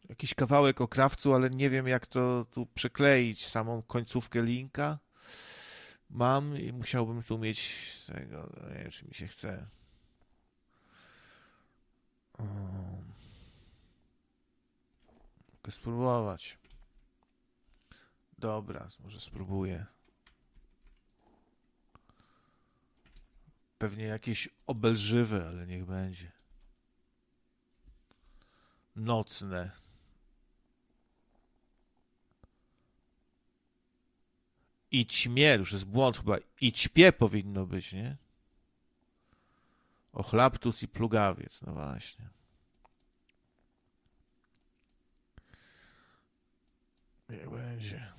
Jakiś kawałek o krawcu, ale nie wiem jak to tu przykleić, samą końcówkę linka. Mam i musiałbym tu mieć tego, nie wiem, czy mi się chce. Mogę spróbować. Dobra, może spróbuję. Pewnie jakieś obelżywe, ale niech będzie. Nocne. I ćmie, już jest błąd chyba. I ćpie powinno być, nie? Ochlaptus i plugawiec, no właśnie. Niech będzie.